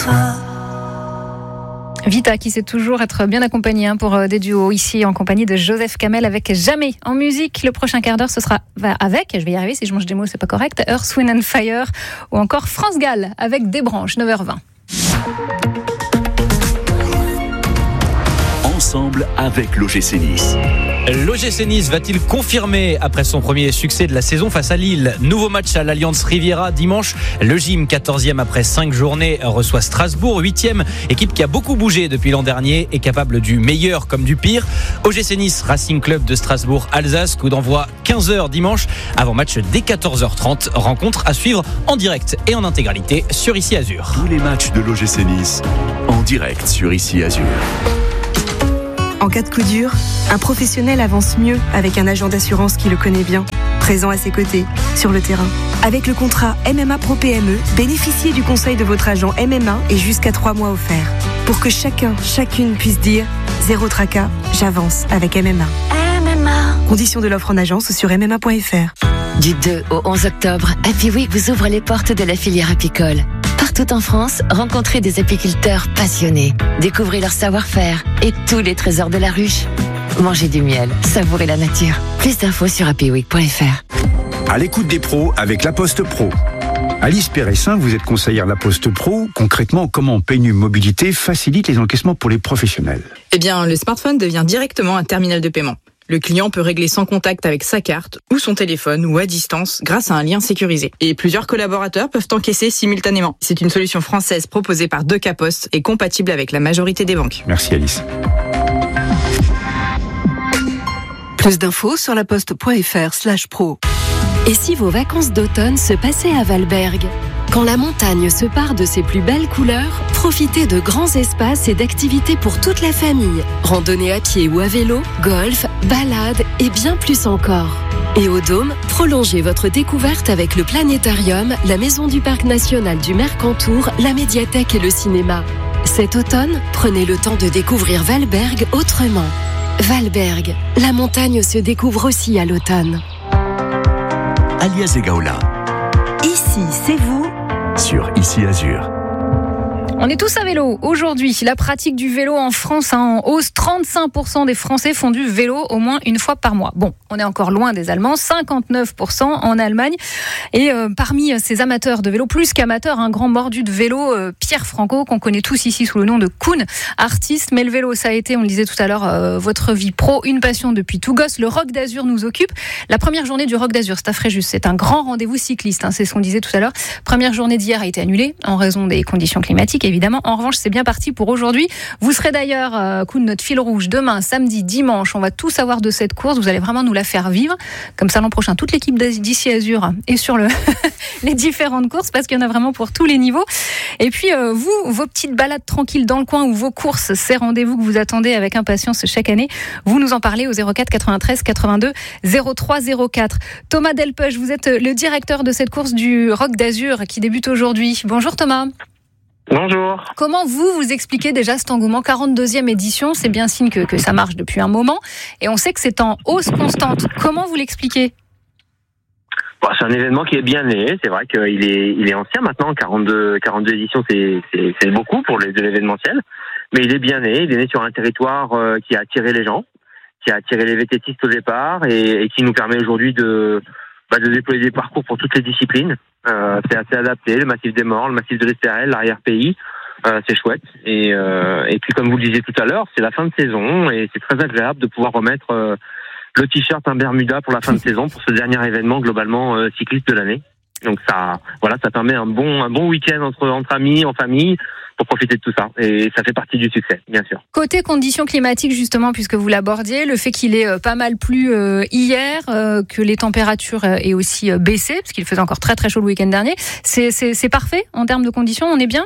Vita qui sait toujours être bien accompagnée pour des duos ici en compagnie de Joseph Kamel avec Jamais. En musique, le prochain quart d'heure ce sera avec, je vais y arriver si je mange des mots c'est pas correct, Earth, Wind and Fire ou encore France Gall avec Des Branches, 9h20. Ensemble avec l'OGC Nice. L'OGC Nice va-t-il confirmer après son premier succès de la saison face à Lille? Nouveau match à l'Allianz Riviera dimanche. Le Gym, 14e après 5 journées, reçoit Strasbourg, 8e, équipe qui a beaucoup bougé depuis l'an dernier et capable du meilleur comme du pire. OGC Nice, Racing Club de Strasbourg, Alsace, coup d'envoi 15h dimanche, avant match dès 14h30. Rencontre à suivre en direct et en intégralité sur Ici Azur. Tous les matchs de l'OGC Nice en direct sur Ici Azur. En cas de coup dur, un professionnel avance mieux avec un agent d'assurance qui le connaît bien, présent à ses côtés, sur le terrain. Avec le contrat MMA Pro PME, bénéficiez du conseil de votre agent MMA et jusqu'à 3 mois offerts. Pour que chacune puisse dire « Zéro tracas, j'avance avec MMA ». Conditions de l'offre en agence sur MMA.fr. Du 2 au 11 octobre, Happy Week vous ouvre les portes de la filière apicole. Partout en France, rencontrez des apiculteurs passionnés. Découvrez leur savoir-faire et tous les trésors de la ruche. Mangez du miel, savourez la nature. Plus d'infos sur happyweek.fr. À l'écoute des pros avec La Poste Pro. Alice Péressin, vous êtes conseillère de La Poste Pro. Concrètement, comment PNU Mobilité facilite les encaissements pour les professionnels? Eh bien, le smartphone devient directement un terminal de paiement. Le client peut régler sans contact avec sa carte ou son téléphone ou à distance grâce à un lien sécurisé. Et plusieurs collaborateurs peuvent encaisser simultanément. C'est une solution française proposée par Decapost et compatible avec la majorité des banques. Merci Alice. Plus d'infos sur laposte.fr/pro. Et si vos vacances d'automne se passaient à Valberg? Quand la montagne se pare de ses plus belles couleurs, profitez de grands espaces et d'activités pour toute la famille. Randonnée à pied ou à vélo, golf, balade et bien plus encore. Et au Dôme, prolongez votre découverte avec le planétarium, la maison du parc national du Mercantour, la médiathèque et le cinéma. Cet automne, prenez le temps de découvrir Valberg autrement. Valberg, la montagne se découvre aussi à l'automne. Alias Egaola. Ici, c'est vous. Sur Ici Azur. On est tous à vélo aujourd'hui. La pratique du vélo en France en hausse. 35% des Français font du vélo au moins une fois par mois. Bon, on est encore loin des Allemands. 59% en Allemagne. Et parmi ces amateurs de vélo, plus qu'amateurs, un grand mordu de vélo, Pierre Franco, qu'on connaît tous ici sous le nom de Koun, artiste. Mais le vélo, ça a été, on le disait tout à l'heure, votre vie pro, une passion depuis tout gosse. Le Rock d'Azur nous occupe. La première journée du Rock d'Azur, c'est à Fréjus. C'est un grand rendez-vous cycliste, c'est ce qu'on disait tout à l'heure. Première journée d'hier a été annulée en raison des conditions climatiques, évidemment. En revanche, c'est bien parti pour aujourd'hui. Vous serez d'ailleurs, coup de notre fil rouge, demain, samedi, dimanche. On va tout savoir de cette course. Vous allez vraiment nous la faire vivre. Comme ça, l'an prochain, toute l'équipe d'Ici Azur est sur les différentes courses parce qu'il y en a vraiment pour tous les niveaux. Et puis, vous, vos petites balades tranquilles dans le coin ou vos courses, ces rendez-vous que vous attendez avec impatience chaque année, vous nous en parlez au 04 93 82 03 04. Thomas Delpech, vous êtes le directeur de cette course du Rock d'Azur qui débute aujourd'hui. Bonjour Thomas. Bonjour. Comment vous expliquez déjà cet engouement? 42e édition, c'est bien signe que ça marche depuis un moment. Et on sait que c'est en hausse constante. Comment vous l'expliquez? C'est un événement qui est bien né. C'est vrai qu'il est ancien maintenant. 42 éditions, c'est beaucoup pour de l'événementiel. Mais il est bien né. Il est né sur un territoire qui a attiré les gens, qui a attiré les VTTistes au départ et qui nous permet aujourd'hui de déployer des parcours pour toutes les disciplines. C'est assez adapté, le massif des Morts, le massif de l'Estérel, l'arrière-pays, c'est chouette. Et puis comme vous le disiez tout à l'heure, c'est la fin de saison et c'est très agréable de pouvoir remettre le t-shirt, un Bermuda pour la fin de saison, pour ce dernier événement globalement cycliste de l'année. Donc ça permet un bon week-end entre amis, en famille, pour profiter de tout ça. Et ça fait partie du succès, bien sûr. Côté conditions climatiques, justement, puisque vous l'abordiez, le fait qu'il ait pas mal plu hier, que les températures aient aussi baissé, parce qu'il faisait encore très très chaud le week-end dernier, c'est parfait en termes de conditions, on est bien?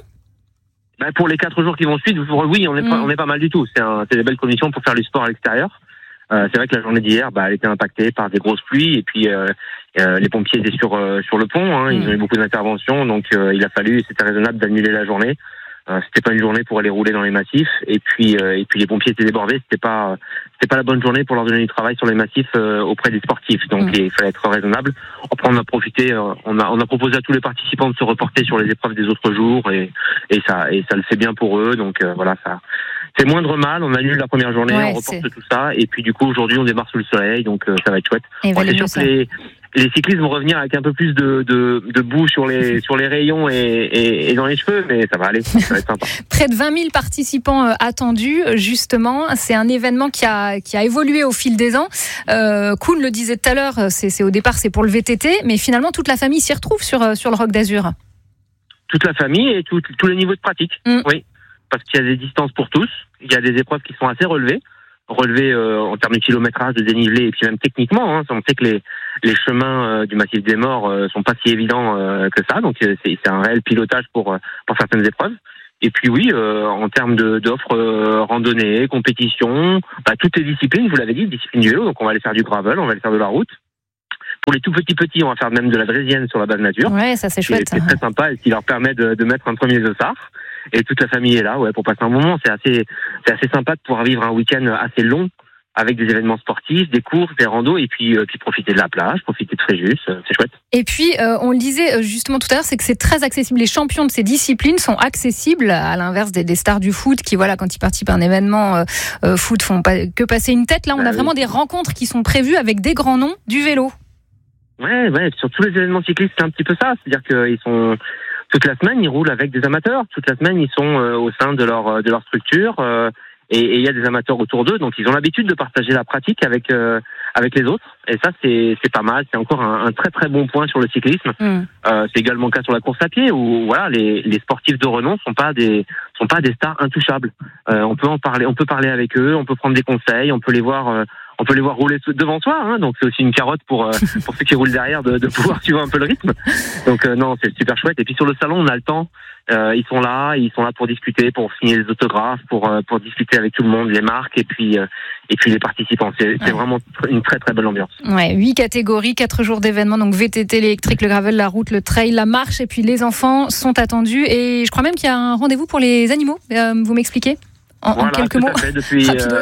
Pour les 4 jours qui vont suivre, oui, on est pas mal du tout. C'est des belles conditions pour faire du sport à l'extérieur. C'est vrai que la journée d'hier, elle était impactée par des grosses pluies et puis les pompiers étaient sur le pont. Ils ont eu beaucoup d'interventions, donc il a fallu, c'était raisonnable d'annuler la journée. C'était pas une journée pour aller rouler dans les massifs. Et puis les pompiers étaient débordés. C'était pas la bonne journée pour leur donner du travail sur les massifs auprès des sportifs. Donc il fallait être raisonnable. Après on a profité, on a proposé à tous les participants de se reporter sur les épreuves des autres jours et ça le fait bien pour eux. Donc voilà, ça c'est moindre mal. On annule la première journée, on reporte tout ça et puis du coup aujourd'hui on démarre sous le soleil, donc ça va être chouette. C'est sûr que les cyclistes vont revenir avec un peu plus de boue sur les rayons et dans les cheveux, mais ça va aller, ça va être sympa. Près de 20 000 participants attendus, justement. C'est un événement qui a évolué au fil des ans. Koen le disait tout à l'heure, c'est au départ c'est pour le VTT, mais finalement toute la famille s'y retrouve sur le Roc d'Azur. Toute la famille et tous les niveaux de pratique, oui. Parce qu'il y a des distances pour tous, il y a des épreuves qui sont assez relevées en termes de kilométrage, de dénivelé et puis même techniquement. On sait que les chemins du massif des Morts sont pas si évidents que ça, donc c'est un réel pilotage pour certaines épreuves. Et puis oui, en termes d'offres randonnée, compétition, toutes les disciplines, vous l'avez dit, discipline du vélo, donc on va aller faire du gravel, on va aller faire de la route. Pour les tout petits, on va faire même de la draisienne sur la base nature. Ouais, ça c'est chouette. C'est très sympa et qui leur permet de mettre un premier dossard. Et toute la famille est là, pour passer un moment. C'est assez sympa de pouvoir vivre un week-end assez long avec des événements sportifs, des courses, des randos, et puis profiter de la plage, profiter de Fréjus, c'est chouette. Et puis, on le disait justement tout à l'heure, c'est que c'est très accessible. Les champions de ces disciplines sont accessibles, à l'inverse des stars du foot qui, voilà, quand ils participent à un événement foot, font pas que passer une tête. Là, on a vraiment des rencontres qui sont prévues avec des grands noms du vélo. Ouais, sur tous les événements cyclistes, c'est un petit peu ça. C'est-à-dire qu'ils sont toute la semaine, ils roulent avec des amateurs. Toute la semaine, ils sont au sein de leur structure. Et il y a des amateurs autour d'eux, donc ils ont l'habitude de partager la pratique avec les autres. Et ça, c'est pas mal. C'est encore un très très bon point sur le cyclisme. C'est également le cas sur la course à pied où voilà, les sportifs de renom sont pas des stars intouchables. On peut parler avec eux, on peut prendre des conseils, on peut les voir rouler devant soi, donc c'est aussi une carotte pour ceux qui roulent derrière de pouvoir suivre un peu le rythme. Donc non, c'est super chouette. Et puis sur le salon, on a le temps. Ils sont là pour discuter, pour signer les autographes, pour discuter avec tout le monde, les marques et puis les participants. C'est vraiment une très très belle ambiance. Ouais, 8 catégories, 4 jours d'événements, donc VTT, l'électrique, le gravel, la route, le trail, la marche, et puis les enfants sont attendus. Et je crois même qu'il y a un rendez-vous pour les animaux. Vous m'expliquez ? En quelques mots. Fait, depuis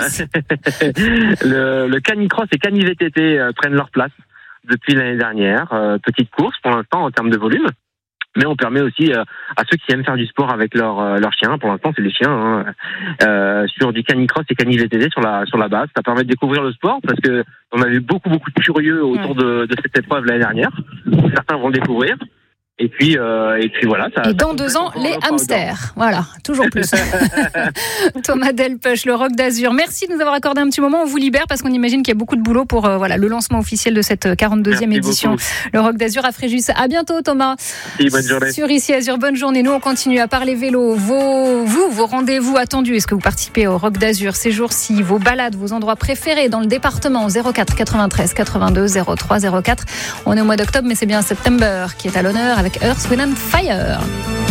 le canicross et cani-VTT prennent leur place depuis l'année dernière. Petite course pour l'instant en termes de volume, mais on permet aussi à ceux qui aiment faire du sport avec leurs chiens. Pour l'instant, c'est les chiens sur du canicross et cani-VTT sur la base. Ça permet de découvrir le sport parce que on a eu beaucoup de curieux autour de cette épreuve l'année dernière. Certains vont le découvrir. Et puis voilà. Et dans 2 ans, les hamsters. Voilà, toujours plus. Thomas Delpech, le Roc d'Azur. Merci de nous avoir accordé un petit moment. On vous libère parce qu'on imagine qu'il y a beaucoup de boulot pour le lancement officiel de cette 42e édition. Beaucoup. Le Roc d'Azur à Fréjus. À bientôt, Thomas. Et bonne journée. Sur Ici Azur, bonne journée. Nous, on continue à parler vélo. Vos rendez-vous attendus. Est-ce que vous participez au Roc d'Azur ces jours-ci? Vos balades, vos endroits préférés dans le département 04 93 82 03 04. On est au mois d'octobre, mais c'est bien September qui est à l'honneur avec Earth, Wind & Fire.